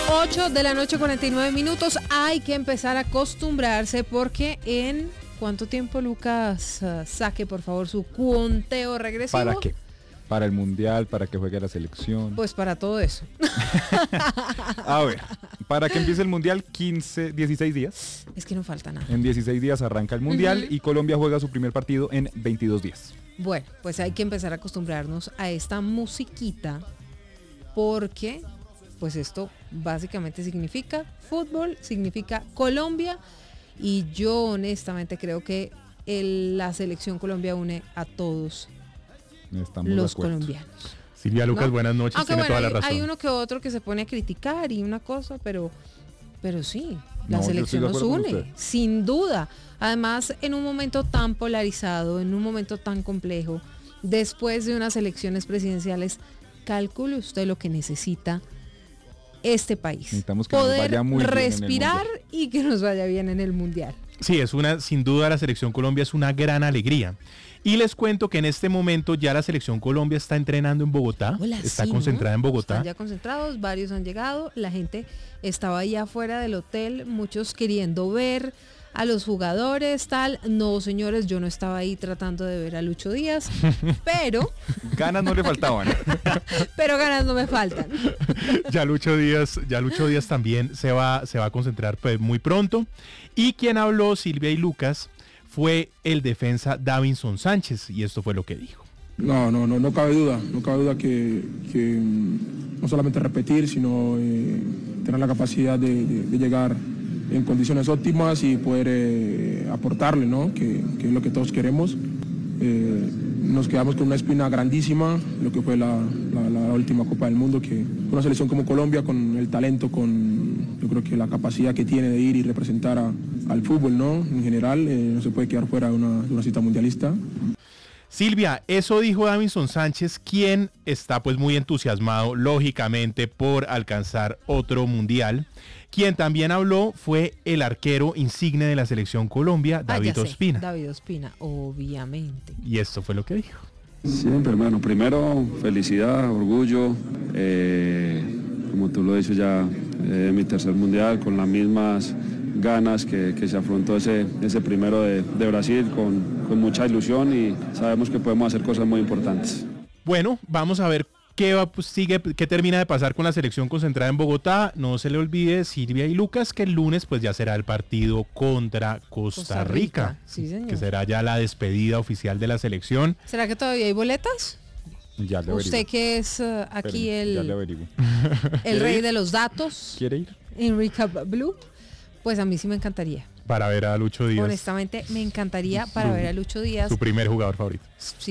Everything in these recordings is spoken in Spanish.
8 de la noche, 49 minutos. Hay que empezar a acostumbrarse porque en ¿cuánto tiempo, Lucas? Saque por favor su conteo regresivo. ¿Para qué? Para el Mundial, para que juegue la selección. Pues para todo eso. A ver, para que empiece el Mundial, 16 días. Es que no falta nada. En 16 días arranca el Mundial y Colombia juega su primer partido en 22 días. Bueno, pues hay que empezar a acostumbrarnos a esta musiquita porque pues esto básicamente significa fútbol, significa Colombia, y yo honestamente creo que la selección Colombia une a todos los colombianos. Silvia, Lucas, ¿no? Buenas noches. Aunque tiene bueno, toda la razón. hay uno que otro que se pone a criticar y una cosa, pero sí, la selección nos une, sin duda. Además, en un momento tan polarizado, en un momento tan complejo, después de unas elecciones presidenciales, calcule usted lo que necesita este país. Necesitamos que poder nos vaya muy respirar y que nos vaya bien en el Mundial. Sí, sin duda la selección Colombia es una gran alegría. Y les cuento que en este momento ya la selección Colombia está entrenando en Bogotá. Está concentrada en Bogotá. Están ya concentrados, varios han llegado, la gente estaba allá afuera del hotel, muchos queriendo ver a los jugadores, tal. No, señores, yo no estaba ahí tratando de ver a Lucho Díaz, pero ganas no le faltaban. Pero ganas no me faltan. Ya Lucho Díaz también se va a concentrar pues, muy pronto. Y quien habló, Silvia y Lucas, fue el defensa Davinson Sánchez, y esto fue lo que dijo. No cabe duda que no solamente repetir, sino tener la capacidad de llegar en condiciones óptimas y poder aportarle, ¿no? Que es lo que todos queremos. Nos quedamos con una espina grandísima, lo que fue la última Copa del Mundo, que una selección como Colombia, con el talento, yo creo que la capacidad que tiene de ir y representar al fútbol, ¿no? En general, no se puede quedar fuera de una cita mundialista. Silvia, eso dijo Davinson Sánchez, quien está pues muy entusiasmado, lógicamente, por alcanzar otro mundial. Quien también habló fue el arquero insigne de la selección Colombia, David Ospina. David Ospina, obviamente. Y esto fue lo que dijo. Siempre, hermano. Primero, felicidad, orgullo. Como tú lo dices ya, mi tercer mundial con las mismas ganas que se afrontó ese primero de Brasil con mucha ilusión, y sabemos que podemos hacer cosas muy importantes. Bueno, vamos a ver qué termina de pasar con la selección concentrada en Bogotá. No se le olvide, Silvia y Lucas, que el lunes pues ya será el partido contra Costa Rica. Sí, señor. Que será ya la despedida oficial de la selección. ¿Será que todavía hay boletas? Ya le averiguo. Usted que es aquí ya le averiguo. El rey de los datos. ¿Quiere ir? En Recap Blue. Pues a mí sí me encantaría. Para ver a Lucho Díaz. Honestamente, me encantaría para ver a Lucho Díaz. Su primer jugador favorito.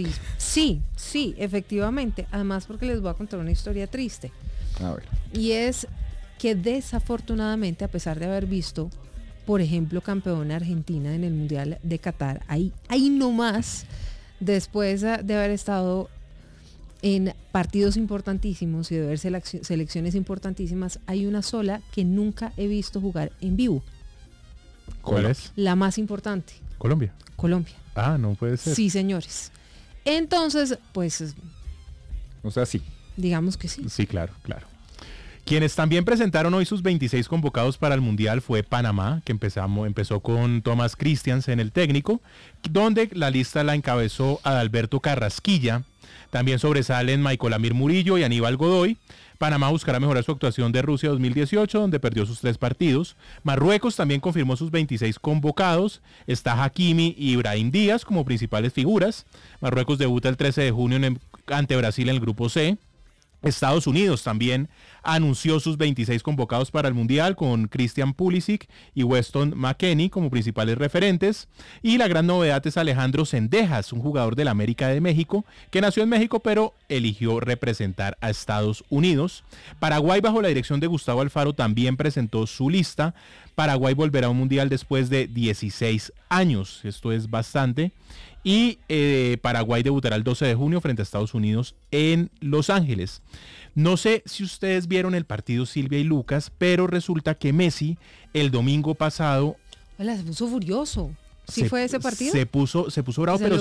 Sí, efectivamente. Además, porque les voy a contar una historia triste. A ver. Y es que desafortunadamente, a pesar de haber visto, por ejemplo, campeona Argentina en el Mundial de Qatar, ahí nomás, después de haber estado en partidos importantísimos y de ver selecciones importantísimas, hay una sola que nunca he visto jugar en vivo. ¿Cuál es? La más importante. Colombia. Ah, no puede ser. Sí, señores. Entonces, pues... O sea, sí. Digamos que sí. Sí, claro. Quienes también presentaron hoy sus 26 convocados para el Mundial fue Panamá, que empezó con Thomas Christiansen, el técnico, donde la lista la encabezó Adalberto Carrasquilla. También sobresalen Michael Amir Murillo y Aníbal Godoy. Panamá buscará mejorar su actuación de Rusia 2018, donde perdió sus 3 partidos. Marruecos también confirmó sus 26 convocados. Está Hakimi y Brahim Díaz como principales figuras. Marruecos debuta el 13 de junio ante Brasil en el grupo C. Estados Unidos también anunció sus 26 convocados para el Mundial, con Christian Pulisic y Weston McKennie como principales referentes. Y la gran novedad es Alejandro Zendejas, un jugador del América de México, que nació en México pero eligió representar a Estados Unidos. Paraguay, bajo la dirección de Gustavo Alfaro, también presentó su lista. Paraguay volverá a un Mundial después de 16 años, esto es bastante. Y Paraguay debutará el 12 de junio frente a Estados Unidos en Los Ángeles. No sé si ustedes vieron el partido, Silvia y Lucas, pero resulta que Messi el domingo pasado... Hola, se puso furioso. ¿Sí fue ese partido? Se puso bravo, pero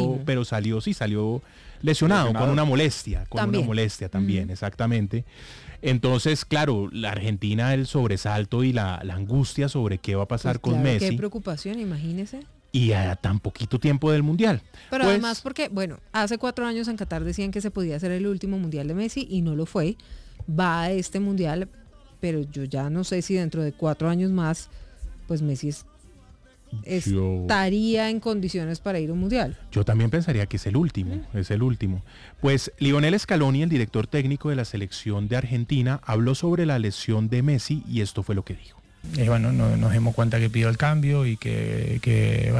salió lesionado, con una molestia, también, exactamente. Entonces, claro, la Argentina, el sobresalto y la angustia sobre qué va a pasar Pues con claro, Messi. qué preocupación, imagínese. Y a tan poquito tiempo del Mundial. Pero Pues, además porque, bueno, hace 4 años en Qatar decían que se podía hacer el último Mundial de Messi y no lo fue. Va a este Mundial, pero yo ya no sé si dentro de 4 años más, pues Messi estaría en condiciones para ir a un Mundial. Yo también pensaría que es el último. Pues Lionel Scaloni, el director técnico de la selección de Argentina, habló sobre la lesión de Messi y esto fue lo que dijo. Bueno, nos dimos cuenta que pidió el cambio y que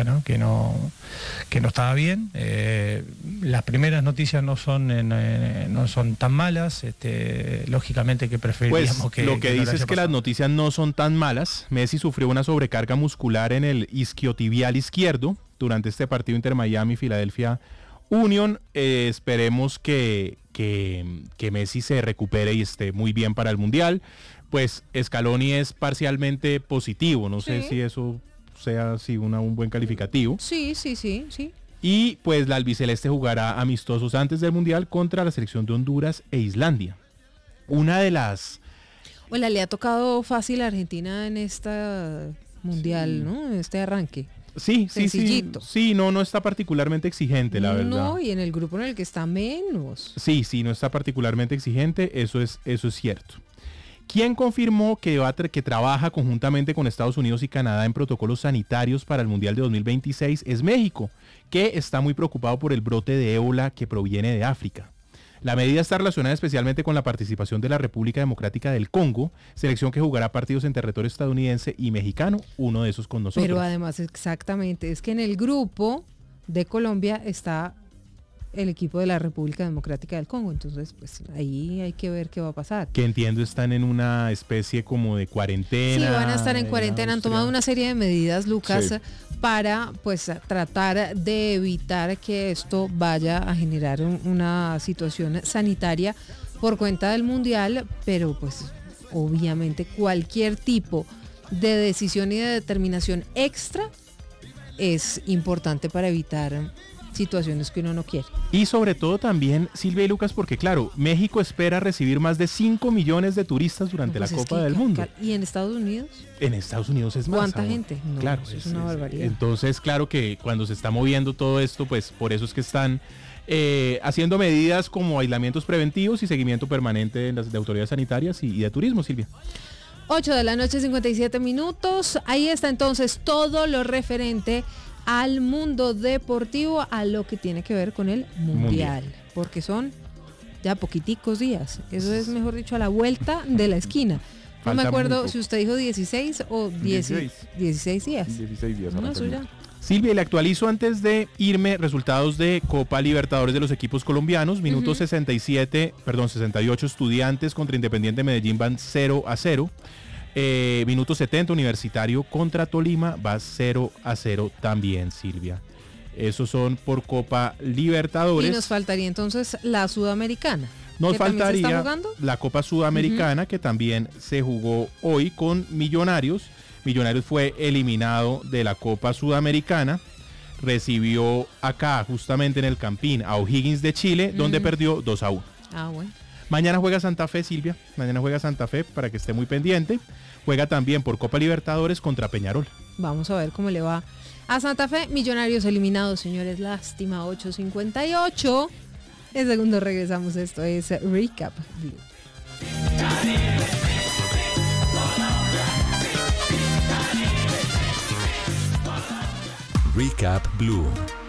no estaba bien. Las primeras noticias no son tan malas. Lógicamente que preferiríamos pues, lo que dice es que las noticias no son tan malas. Messi sufrió una sobrecarga muscular en el isquiotibial izquierdo durante este partido Inter Miami Philadelphia Union. Esperemos que Messi se recupere y esté muy bien para el Mundial. Pues Scaloni es parcialmente positivo, no sé si eso sea así un buen calificativo. Sí. Y pues la albiceleste jugará amistosos antes del Mundial contra la selección de Honduras e Islandia. Una de las... Bueno, le ha tocado fácil a Argentina en esta Mundial, ¿no? En este arranque. Sí, no está particularmente exigente, la verdad. No, y en el grupo en el que está menos. Sí, no está particularmente exigente, eso es cierto. ¿Quién confirmó que trabaja conjuntamente con Estados Unidos y Canadá en protocolos sanitarios para el Mundial de 2026? Es México, que está muy preocupado por el brote de ébola que proviene de África. La medida está relacionada especialmente con la participación de la República Democrática del Congo, selección que jugará partidos en territorio estadounidense y mexicano, uno de esos con nosotros. Pero además, exactamente, es que en el grupo de Colombia está el equipo de la República Democrática del Congo, entonces pues ahí hay que ver qué va a pasar. Que entiendo están en una especie como de cuarentena. Sí, van a estar en cuarentena, han tomado una serie de medidas, Lucas, para pues tratar de evitar que esto vaya a generar una situación sanitaria por cuenta del Mundial, pero pues obviamente cualquier tipo de decisión y de determinación extra es importante para evitar situaciones que uno no quiere. Y sobre todo también, Silvia y Lucas, porque claro, México espera recibir más de 5 millones de turistas durante la Copa del Mundo. ¿Y en Estados Unidos? En Estados Unidos es más. ¿Cuánta gente? No, claro, eso es una barbaridad. Entonces, claro que cuando se está moviendo todo esto, pues por eso es que están haciendo medidas como aislamientos preventivos y seguimiento permanente de autoridades sanitarias y de turismo, Silvia. 8 de la noche, 57 minutos. Ahí está entonces todo lo referente al mundo deportivo, a lo que tiene que ver con el mundial, porque son ya poquiticos días, eso es mejor dicho a la vuelta de la esquina. No me acuerdo si usted dijo 16 o 16 días. 16 días. No, suya. Silvia, le actualizo antes de irme resultados de Copa Libertadores de los equipos colombianos. Minuto 68 Estudiantes contra Independiente Medellín van 0-0. Minuto 70 Universitario contra Tolima va 0-0 también, Silvia. Esos son por Copa Libertadores. Y nos faltaría entonces la Sudamericana. Nos faltaría la Copa Sudamericana, que también se jugó hoy con Millonarios. Millonarios fue eliminado de la Copa Sudamericana. Recibió acá, justamente en el Campín, a O'Higgins de Chile, donde perdió 2-1. Bueno. Mañana juega Santa Fe, Silvia. Mañana juega Santa Fe, para que esté muy pendiente. Juega también por Copa Libertadores contra Peñarol. Vamos a ver cómo le va a Santa Fe. Millonarios eliminados, señores. Lástima, 8:58. En segundo regresamos. Esto es Recap Blue. Recap Blue.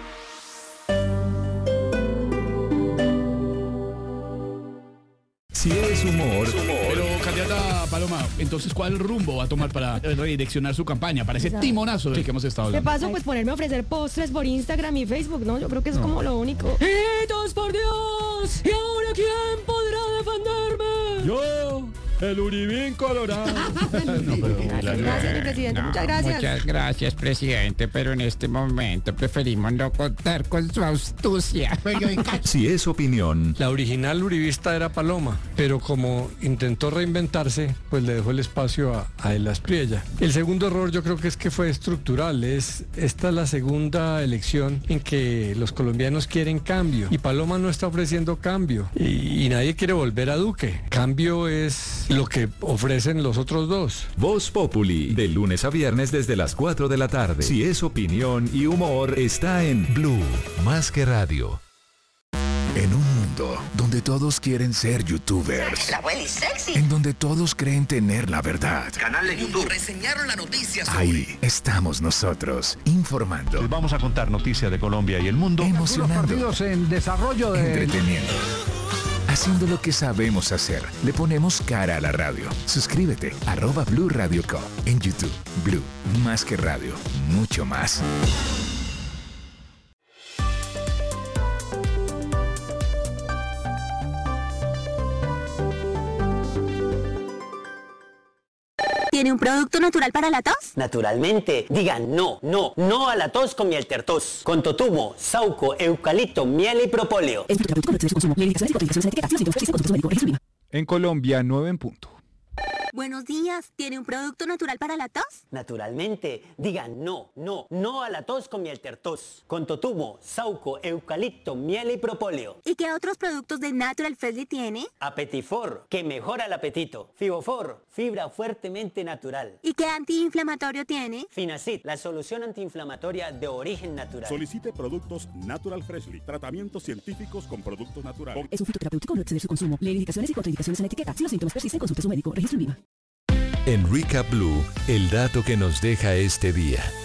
Si es humor. Pero, candidata Paloma, entonces, ¿cuál rumbo va a tomar para redireccionar su campaña? Para ese timonazo del que hemos estado De hablando. paso, pues ponerme a ofrecer postres por Instagram y Facebook, ¿no? Yo creo que es como lo único. ¡Hitos, por Dios! ¿Y ahora quién podrá defenderme? Yo. El Uribín Colorado. Gracias, mi presidente. Muchas gracias. Muchas gracias, presidente, pero en este momento preferimos no contar con su astucia. Si es opinión, La original uribista era Paloma, pero como intentó reinventarse, pues le dejó el espacio a Ela Aspriella. El segundo error yo creo que es que fue estructural. Esta es la segunda elección en que los colombianos quieren cambio y Paloma no está ofreciendo cambio y nadie quiere volver a Duque. Cambio es lo que ofrecen los otros dos. Voz Populi, de lunes a viernes desde las 4 de la tarde. Si es opinión y humor, está en Blue, más que radio. En un mundo donde todos quieren ser youtubers, La abuela es sexy. en donde todos creen tener la verdad, Canal de YouTube. Reseñaron la noticia sobre... ahí estamos nosotros, informando. Les vamos a contar noticias de Colombia y el mundo. Emocionando. En desarrollo Entreteniendo. Haciendo lo que sabemos hacer. Le ponemos cara a la radio. Suscríbete, @Blue Radio Co. En YouTube. Blue, más que radio, mucho más. ¿Tiene un producto natural para la tos? Naturalmente. Digan no a la tos con miel tertos. Con totumo, sauco, eucalipto, miel y propóleo. En Colombia, 9 en punto. Buenos días. ¿Tiene un producto natural para la tos? Naturalmente. Digan no a la tos con miel tertos. Con totumo, sauco, eucalipto, miel y propóleo. ¿Y qué otros productos de Natural Freshly tiene? Apetifor, que mejora el apetito. Fibofor, fibra fuertemente natural. ¿Y qué antiinflamatorio tiene? Finacid, la solución antiinflamatoria de origen natural. Solicite productos Natural Freshly. Tratamientos científicos con productos naturales. Es un fitoterapéutico, no exceder su consumo. Lee indicaciones y contraindicaciones en la etiqueta. Si los síntomas persisten, consulte a su médico. Registro en Viva. En Recap Blue, el dato que nos deja este día.